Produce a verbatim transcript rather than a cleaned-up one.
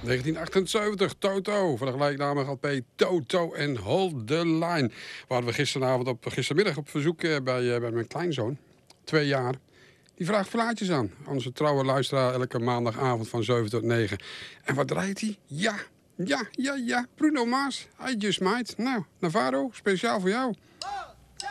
negentien achtenzeventig, Toto. Van de gelijknamige L P Toto en Hold the Line. Waar we gisteravond op, gistermiddag op verzoek eh, bij, eh, bij mijn kleinzoon. Twee jaar. Die vraagt plaatjes aan. Onze trouwe luisteraar elke maandagavond van zeven tot negen. En wat draait hij? Ja, ja, ja, ja. Bruno Mars. I Just Might. Nou, Navarro, speciaal voor jou.